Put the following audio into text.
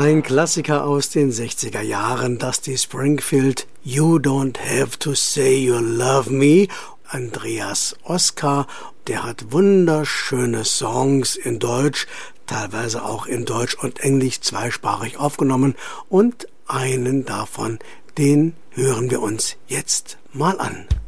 Ein Klassiker aus den 60er Jahren, Dusty Springfield, You Don't Have to Say You Love Me. Andreas Oskar, der hat wunderschöne Songs in Deutsch, teilweise auch in Deutsch und Englisch zweisprachig aufgenommen und einen davon, den hören wir uns jetzt mal an.